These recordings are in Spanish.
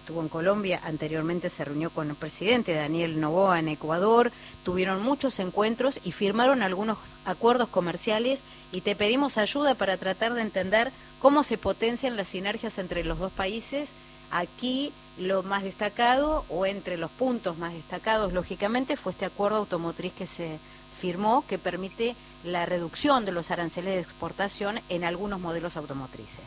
estuvo en Colombia, anteriormente se reunió con el presidente Daniel Noboa en Ecuador, tuvieron muchos encuentros y firmaron algunos acuerdos comerciales y te pedimos ayuda para tratar de entender cómo se potencian las sinergias entre los dos países. Aquí lo más destacado, o entre los puntos más destacados, lógicamente, fue este acuerdo automotriz que se firmó, que permite la reducción de los aranceles de exportación en algunos modelos automotrices.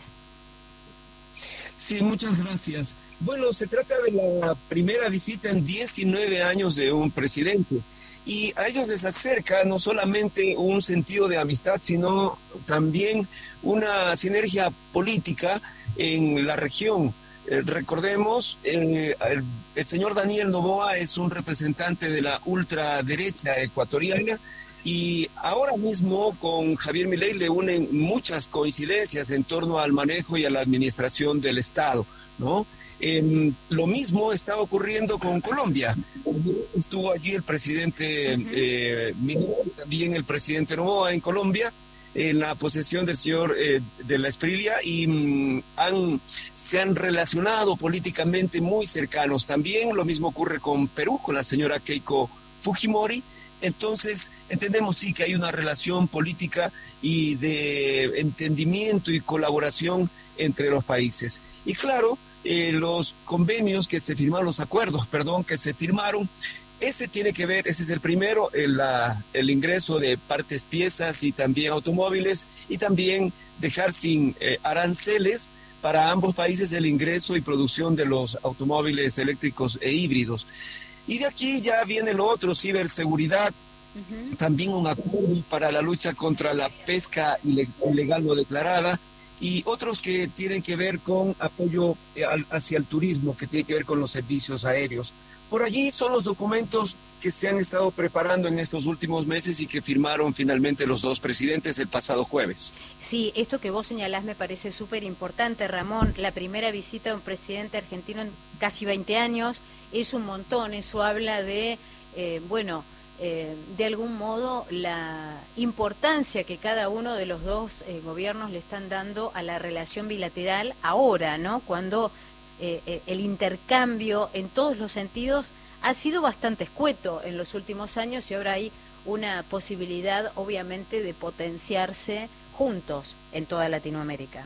Sí, muchas gracias. Bueno, se trata de la primera visita en 19 años de un presidente, y a ellos les acerca no solamente un sentido de amistad, sino también una sinergia política en la región. Recordemos, el señor Daniel Noboa es un representante de la ultraderecha ecuatoriana, y ahora mismo con Javier Milei le unen muchas coincidencias en torno al manejo y a la administración del Estado, ¿no? Lo mismo está ocurriendo con Colombia. Estuvo allí el presidente Milei, también el presidente Noboa en Colombia, en la posesión del señor de la Esprilia, y se han relacionado políticamente muy cercanos. También lo mismo ocurre con Perú, con la señora Keiko Fujimori. Entonces entendemos sí que hay una relación política y de entendimiento y colaboración entre los países. Y claro, los convenios que se firmaron, los acuerdos, perdón, que se firmaron, ese tiene que ver, ese es el primero, el ingreso de partes, piezas y también automóviles, y también dejar sin aranceles para ambos países el ingreso y producción de los automóviles eléctricos e híbridos. Y de aquí ya viene lo otro, ciberseguridad, también un acuerdo para la lucha contra la pesca ilegal no declarada, y otros que tienen que ver con apoyo hacia el turismo, que tiene que ver con los servicios aéreos. Por allí son los documentos que se han estado preparando en estos últimos meses y que firmaron finalmente los dos presidentes el pasado jueves. Sí, esto que vos señalás me parece súper importante, Ramón. La primera visita de un presidente argentino en casi 20 años es un montón. Eso habla de, de algún modo, la importancia que cada uno de los dos gobiernos le están dando a la relación bilateral ahora, ¿no? Cuando el intercambio en todos los sentidos ha sido bastante escueto en los últimos años, y ahora hay una posibilidad, obviamente, de potenciarse juntos en toda Latinoamérica.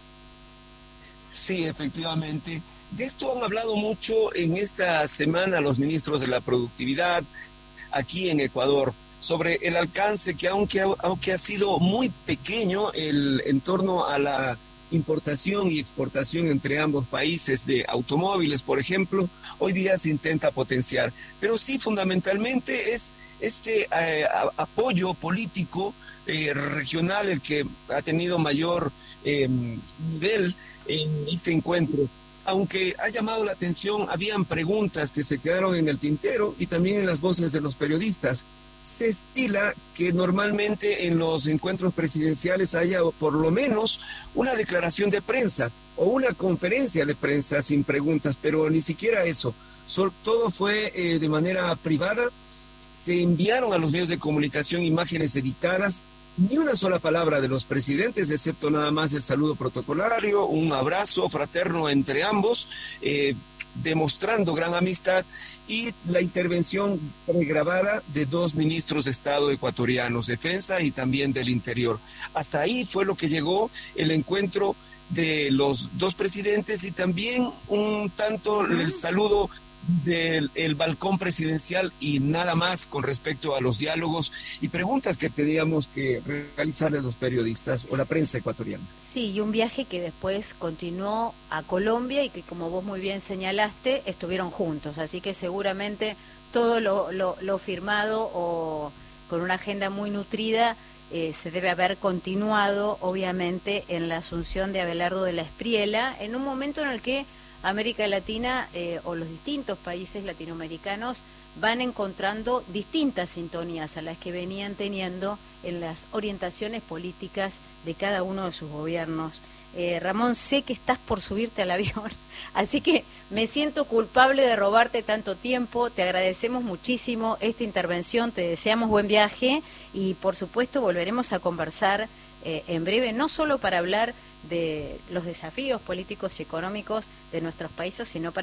Sí, efectivamente. De esto han hablado mucho en esta semana los ministros de la productividad aquí en Ecuador, sobre el alcance que aunque ha sido muy pequeño en torno a la importación y exportación entre ambos países de automóviles, por ejemplo, hoy día se intenta potenciar. Pero sí, fundamentalmente es este apoyo político regional el que ha tenido mayor nivel en este encuentro. Aunque ha llamado la atención, habían preguntas que se quedaron en el tintero y también en las voces de los periodistas. Se estila que normalmente en los encuentros presidenciales haya por lo menos una declaración de prensa o una conferencia de prensa sin preguntas, pero ni siquiera eso. Todo fue de manera privada. Se enviaron a los medios de comunicación imágenes editadas, ni una sola palabra de los presidentes, excepto nada más el saludo protocolario, un abrazo fraterno entre ambos, demostrando gran amistad, y la intervención pregrabada de dos ministros de Estado ecuatorianos, Defensa y también del Interior. Hasta ahí fue lo que llegó el encuentro de los dos presidentes, y también un tanto el saludo desde el balcón presidencial, y nada más con respecto a los diálogos y preguntas que teníamos que realizarle a los periodistas o la prensa ecuatoriana. Sí, y un viaje que después continuó a Colombia y que, como vos muy bien señalaste, estuvieron juntos, así que seguramente todo lo firmado o con una agenda muy nutrida se debe haber continuado, obviamente, en la asunción de Abelardo de la Espriella, en un momento en el que América Latina o los distintos países latinoamericanos van encontrando distintas sintonías a las que venían teniendo en las orientaciones políticas de cada uno de sus gobiernos. Ramón, sé que estás por subirte al avión, así que me siento culpable de robarte tanto tiempo. Te agradecemos muchísimo esta intervención, te deseamos buen viaje y por supuesto volveremos a conversar en breve, no solo para hablar de los desafíos políticos y económicos de nuestros países, sino para